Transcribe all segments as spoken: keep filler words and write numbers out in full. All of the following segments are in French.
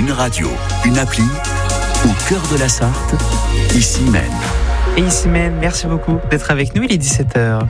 Une radio, une appli, au cœur de la Sarthe, ici même. Et ici même, merci beaucoup d'être avec nous, il est dix-sept heures.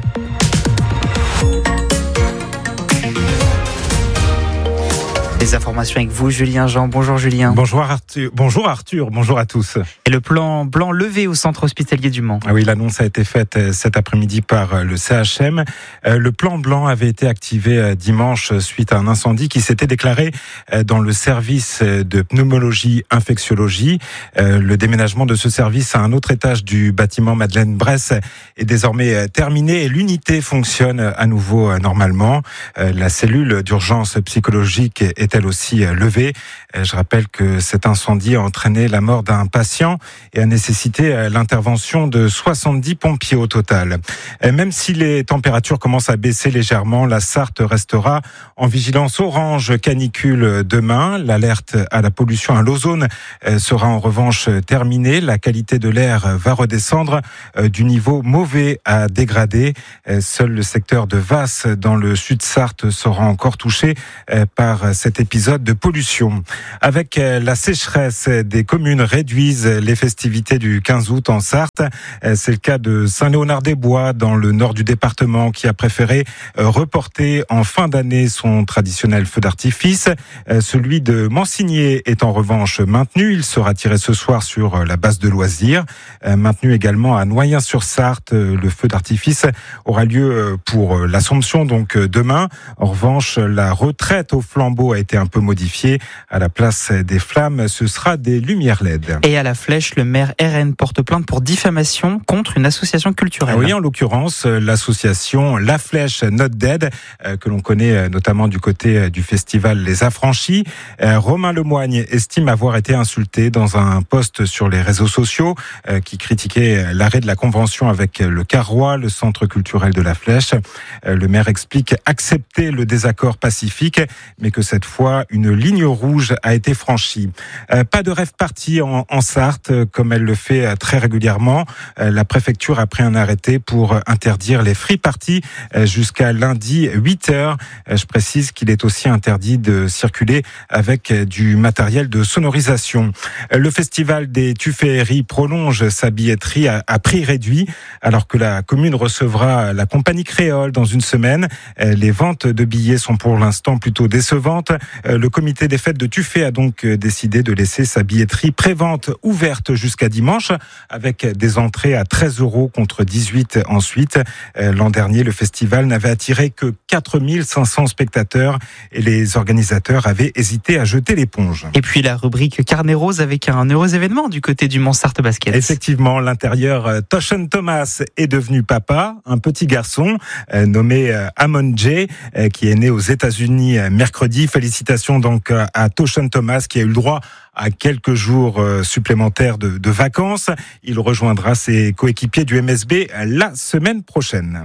Les informations avec vous, Julien Jean. Bonjour Julien. Bonjour Arthur. Bonjour Arthur. Bonjour à tous. Et le plan blanc levé au centre hospitalier du Mans. Ah oui, l'annonce a été faite cet après-midi par le C H M. Le plan blanc avait été activé dimanche suite à un incendie qui s'était déclaré dans le service de pneumologie infectiologie. Le déménagement de ce service à un autre étage du bâtiment Madeleine Bresse est désormais terminé et l'unité fonctionne à nouveau normalement. La cellule d'urgence psychologique est elle aussi levée. Je rappelle que cet incendie a entraîné la mort d'un patient et a nécessité l'intervention de soixante-dix pompiers au total. Même si les températures commencent à baisser légèrement, la Sarthe restera en vigilance orange canicule demain. L'alerte à la pollution à l'ozone sera en revanche terminée. La qualité de l'air va redescendre du niveau mauvais à dégradé. Seul le secteur de Vasse dans le sud Sarthe sera encore touché par cet épisode de pollution. Avec la sécheresse, des communes réduisent les festivités du quinze août en Sarthe. C'est le cas de Saint-Léonard-des-Bois dans le nord du département qui a préféré reporter en fin d'année son traditionnel feu d'artifice. Celui de Mansigné est en revanche maintenu. Il sera tiré ce soir sur la base de loisirs. Maintenu également à Noyen-sur-Sarthe. Le feu d'artifice aura lieu pour l'Assomption, donc demain. En revanche, la retraite au flambeau a été un peu modifiée. À la place des flammes, ce sera des lumières L E D. Et à la Flèche, le maire R N porte plainte pour diffamation contre une association culturelle. Oui, en l'occurrence, l'association La Flèche Not Dead, que l'on connaît notamment du côté du festival Les Affranchis. Romain Lemoigne estime avoir été insulté dans un post sur les réseaux sociaux qui critiquait l'arrêt de la convention avec le Carrois, le centre culturel de La Flèche. Le maire explique accepter le désaccord pacifique, mais que cette fois, une ligne rouge a été franchie. Euh, pas de rêve party en, en Sarthe, comme elle le fait très régulièrement. Euh, la préfecture a pris un arrêté pour interdire les free parties euh, jusqu'à lundi huit heures. Euh, je précise qu'il est aussi interdit de circuler avec du matériel de sonorisation. Euh, le festival des Tuféeries prolonge sa billetterie à, à prix réduit, alors que la commune recevra la compagnie créole dans une semaine. Euh, les ventes de billets sont pour l'instant plutôt décevantes. Euh, le comité des fêtes de Tuffet a donc décidé de laisser sa billetterie pré-vente ouverte jusqu'à dimanche, avec des entrées à treize euros contre dix-huit ensuite. L'an dernier, le festival n'avait attiré que quatre mille cinq cents spectateurs et les organisateurs avaient hésité à jeter l'éponge. Et puis la rubrique Carnet Rose avec un heureux événement du côté du Mans Sarthe Basket. Effectivement, l'intérieur Toshan Thomas est devenu papa, un petit garçon nommé Amon J, qui est né aux États-Unis mercredi. Félicitations donc à Toshan Thomas qui a eu le droit à quelques jours supplémentaires de, de vacances. Il rejoindra ses coéquipiers du M S B la semaine prochaine.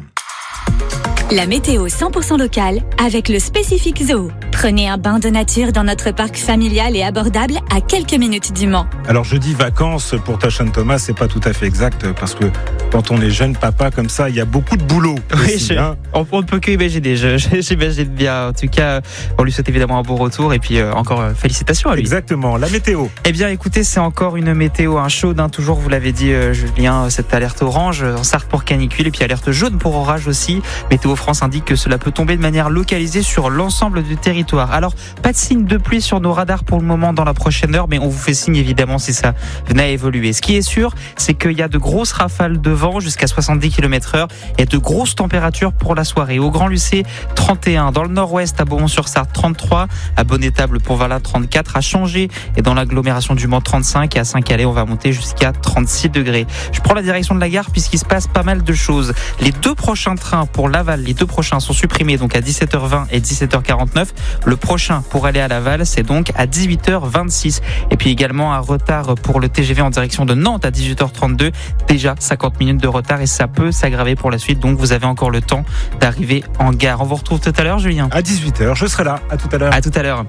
La météo cent pour cent locale avec le Spécifique Zoo. Prenez un bain de nature dans notre parc familial et abordable à quelques minutes du Mans. Alors je dis vacances pour Toshan Thomas, c'est pas tout à fait exact parce que quand on est jeune papa comme ça, il y a beaucoup de boulot. Oui, aussi, je, hein. on ne peut que imaginer. Je, je, j'imagine bien. En tout cas, on lui souhaite évidemment un bon retour et puis euh, encore euh, félicitations à lui. Exactement. La météo. Eh bien, écoutez, c'est encore une météo un chaude. Hein, toujours, vous l'avez dit, euh, Julien, cette alerte orange en Sarthe pour canicule et puis alerte jaune pour orage aussi. Météo France indique que cela peut tomber de manière localisée sur l'ensemble du territoire. Alors, pas de signe de pluie sur nos radars pour le moment dans la prochaine heure, mais on vous fait signe évidemment si ça venait à évoluer. Ce qui est sûr, c'est qu'il y a de grosses rafales de vent jusqu'à soixante-dix kilomètres heure et de grosses températures pour la soirée. Au Grand Lucé, trente et un. Dans le nord-ouest, à Beaumont-sur-Sarthe, trente-trois. À Bonnétable, pour Valin, trente-quatre. À Changé et dans l'agglomération du Mans, trente-cinq. Et à Saint-Calais, on va monter jusqu'à trente-six degrés. Je prends la direction de la gare puisqu'il se passe pas mal de choses. Les deux prochains trains pour Laval, les deux prochains sont supprimés donc à dix-sept heures vingt et dix-sept heures quarante-neuf. Le prochain pour aller à Laval, c'est donc à dix-huit heures vingt-six. Et puis également un retard pour le T G V en direction de Nantes à dix-huit heures trente-deux. Déjà cinquante minutes de retard et ça peut s'aggraver pour la suite. Donc vous avez encore le temps d'arriver en gare. On vous retrouve tout à l'heure, Julien. À dix-huit heures, je serai là. À tout à l'heure. À tout à l'heure.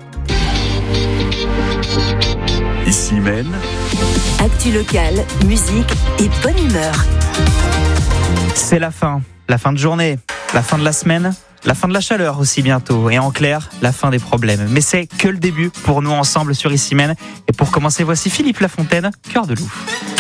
Ici même. Actu locale, musique et bonne humeur. C'est la fin. La fin de journée. La fin de la semaine. La fin de la chaleur aussi bientôt. Et en clair, la fin des problèmes. Mais c'est que le début pour nous ensemble sur Issy Mène. Et pour commencer, voici Philippe Lafontaine, Cœur de loup.